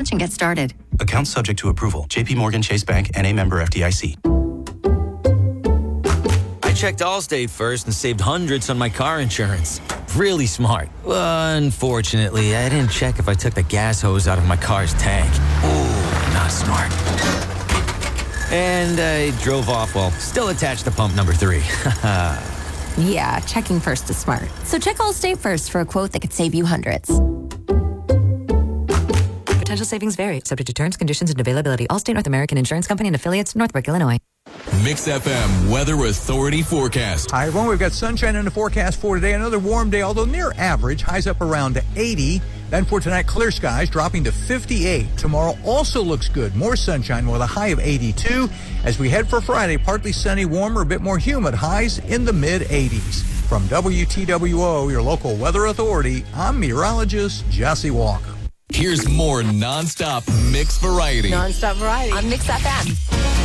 much and get started. Account subject to approval. JP Morgan Chase Bank, N.A. member FDIC. I checked Allstate first and saved hundreds on my car insurance. Really smart. Unfortunately, I didn't check if I took the gas hose out of my car's tank. Ooh, not smart. And I drove off while still attached to pump number 3. Yeah, checking first is smart. So check Allstate first for a quote that could save you hundreds. Potential savings vary, subject to terms, conditions, and availability. Allstate North American Insurance Company and affiliates, Northbrook, Illinois. Mix FM Weather Authority forecast. Hi, everyone. We've got sunshine in the forecast for today. Another warm day, although near average. Highs up around 80. Then for tonight, clear skies dropping to 58. Tomorrow also looks good. More sunshine with a high of 82. As we head for Friday, partly sunny, warmer, a bit more humid. Highs in the mid-80s. From WTWO, your local weather authority, I'm meteorologist Jesse Walker. Here's more nonstop mix variety. Nonstop variety On Mix FM.